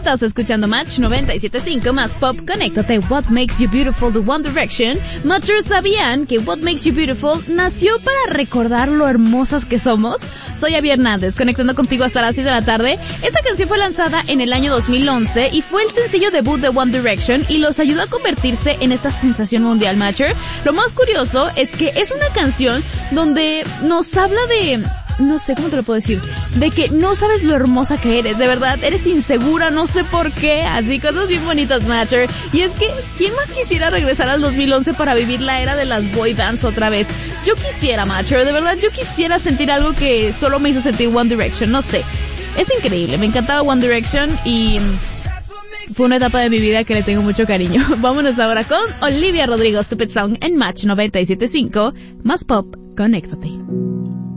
Estás escuchando Match 97.5 más Pop. Conéctate. What Makes You Beautiful de One Direction. Matchers, ¿sabían que What Makes You Beautiful nació para recordar lo hermosas que somos? Soy Abby Hernández, conectando contigo hasta las 6 de la tarde. Esta canción fue lanzada en el año 2011 y fue el sencillo debut de One Direction y los ayudó a convertirse en esta sensación mundial, Matcher. Lo más curioso es que es una canción donde nos habla de... no sé, ¿cómo te lo puedo decir? De que no sabes lo hermosa que eres, de verdad, eres insegura, no sé por qué, así, cosas bien bonitas, Matcher. Y es que, ¿quién más quisiera regresar al 2011 para vivir la era de las boy bands otra vez? Yo quisiera, Matcher, de verdad, yo quisiera sentir algo que solo me hizo sentir One Direction, no sé. Es increíble, me encantaba One Direction y... fue una etapa de mi vida que le tengo mucho cariño. Vámonos ahora con Olivia Rodrigo, Stupid Song en Match 97.5, más Pop, conéctate.